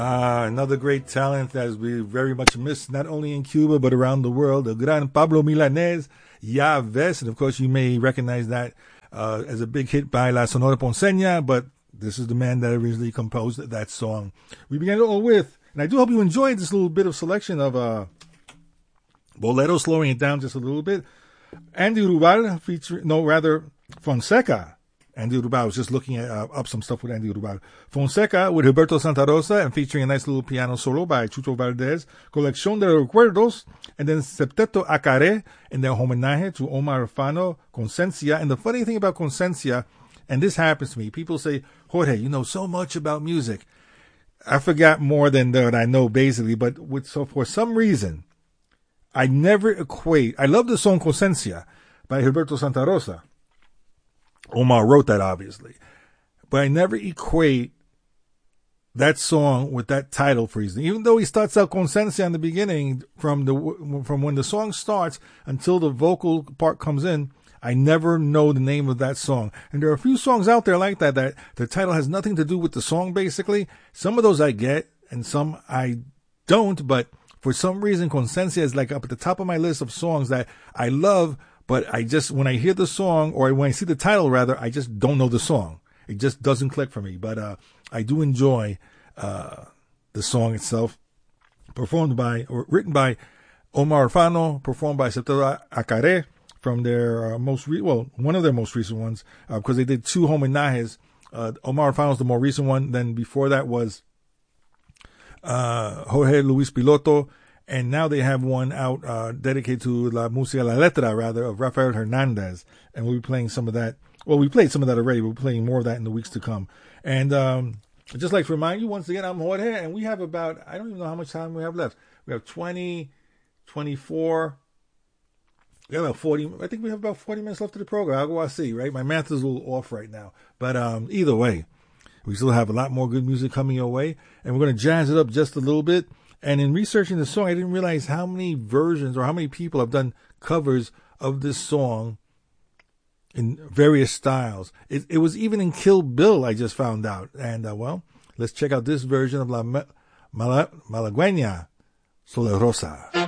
Another great talent that has been very much missed, not only in Cuba, but around the world. The gran Pablo Milanés, Ya Ves. And of course, you may recognize that as a big hit by La Sonora Ponceña, but this is the man that originally composed that song. We began it all with, and I do hope you enjoyed this little bit of selection of Bolero, slowing it down just a little bit. Andy Rubal Fonseca. Andy Rubal, I was just looking at, up some stuff with Andy Rubal. Fonseca with Gilberto Santa Rosa and featuring a nice little piano solo by Chucho Valdés. Colección de Recuerdos. And then Septeto Acaré in their homenaje to Omar Fano, Conciencia. And the funny thing about Conciencia, and this happens to me, people say, Jorge, you know so much about music. I forgot more than that I know basically, but for some reason, I never equate. I love the song Conciencia by Gilberto Santa Rosa. Omar wrote that, obviously. But I never equate that song with that title for reason. Even though he starts out Conciencia in the beginning, from when the song starts until the vocal part comes in, I never know the name of that song. And there are a few songs out there like that the title has nothing to do with the song, basically. Some of those I get, and some I don't, but for some reason, Conciencia is like up at the top of my list of songs that I love, but I just, when I hear the song, or when I see the title rather, I just don't know the song. It just doesn't click for me. But I do enjoy the song itself, written by Omar Fano, performed by Septeto Acaré from their one of their most recent ones, because they did two homenajes. Omar Fano's the more recent one. Then before that was Jorge Luis Piloto. And now they have one out dedicated to La Música, La Letra, rather, of Rafael Hernandez. And we'll be playing some of that. Well, we played some of that already. We'll be playing more of that in the weeks to come. And I'd just like to remind you, once again, I'm Jorge, and we have about, I don't even know how much time we have left. We have 20, 24, we have about 40, I think we have about 40 minutes left of the program. I'll go see, right? My math is a little off right now. But either way, we still have a lot more good music coming your way. And we're going to jazz it up just a little bit. And in researching the song, I didn't realize how many versions or how many people have done covers of this song in various styles. It was even in Kill Bill, I just found out. And, let's check out this version of La Malagueña Soler Rosa.